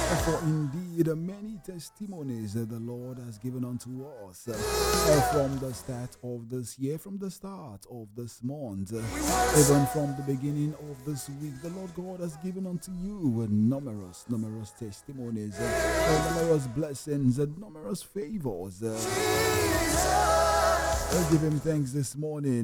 For indeed many testimonies that the Lord has given unto us from the start of this year, from the start of this month, even from the beginning of this week. The Lord God has given unto you numerous testimonies, numerous blessings, numerous favors. Let's give Him thanks this morning.